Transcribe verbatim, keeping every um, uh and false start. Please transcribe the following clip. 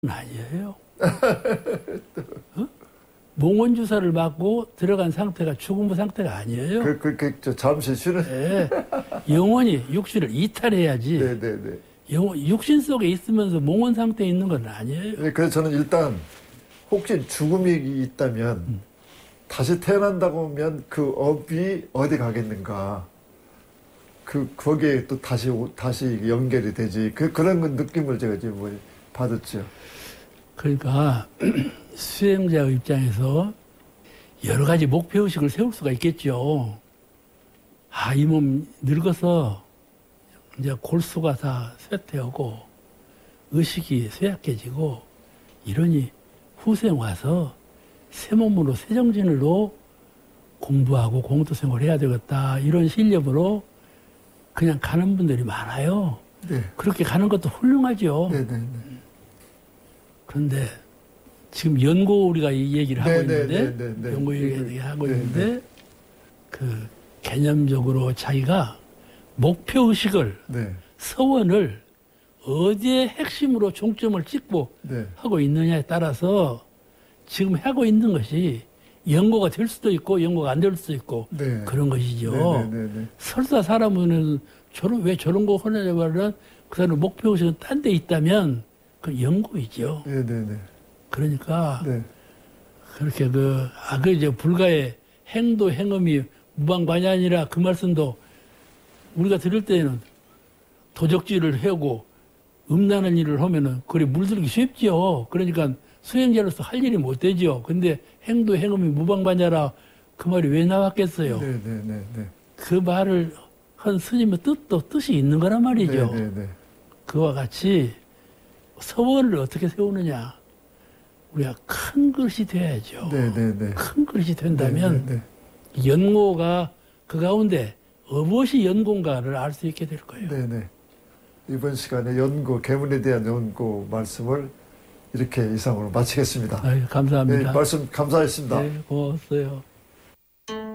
아니에요. 어? 몽원 주사를 맞고 들어간 상태가 죽은 상태가 아니에요. 그, 그, 그, 저 잠시 쉬는. 네. 영원히 육신을 이탈해야지. 네네네. 영원, 육신 속에 있으면서 몽원 상태에 있는 건 아니에요. 네, 그래서 저는 일단 혹시 죽음이 있다면 음. 다시 태어난다고 하면 그 업이 어디 가겠는가. 그, 거기에 또 다시, 다시 연결이 되지. 그, 그런 느낌을 제가 지금 뭐 받았죠. 그러니까 수행자의 입장에서 여러 가지 목표의식을 세울 수가 있겠죠. 아, 이 몸 늙어서 이제 골수가 다 쇠퇴하고 의식이 쇠약해지고 이러니 후생 와서 새 몸으로 새 정신으로 공부하고 공도생활을 해야 되겠다. 이런 신념으로 그냥 가는 분들이 많아요. 네. 그렇게 가는 것도 훌륭하죠. 네네네. 그런데 지금 연고 우리가 이 얘기를 하고 네네네. 있는데 네네네. 연고 얘기를 하고 네네. 있는데 그 개념적으로 자기가 목표의식을 네. 서원을 어디에 핵심으로 종점을 찍고 네. 하고 있느냐에 따라서 지금 하고 있는 것이 연고가 될 수도 있고 연고가 안 될 수도 있고 네. 그런 것이죠. 네네네. 설사 사람은 저런 왜 저런 거 하느냐 말은 그 사람 목표의식은 딴 데 있다면 그 연고이죠. 네네네. 그러니까 네. 그렇게 그, 아, 그 이제 불가의 행도 행음이 무방반야니라 그 말씀도 우리가 들을 때는 도적질을 해고 음란한 일을 하면은 그래 물들기 쉽죠. 그러니까 수행자로서 할 일이 못 되죠. 근데 행도 행음이 무방반야라 그 말이 왜 나왔겠어요? 네네네. 그 말을 한 스님의 뜻도 뜻이 있는 거란 말이죠. 네네네. 그와 같이 서원을 어떻게 세우느냐. 우리가 큰 그릇이 돼야죠. 네네네. 큰 그릇이 된다면 네네네. 연고가 그 가운데 무엇이 연고인가를 알 수 있게 될 거예요. 네네. 이번 시간에 연고, 계문에 대한 연고 말씀을 이렇게 이상으로 마치겠습니다. 아유, 감사합니다. 네, 말씀 감사했습니다. 네, 고맙어요.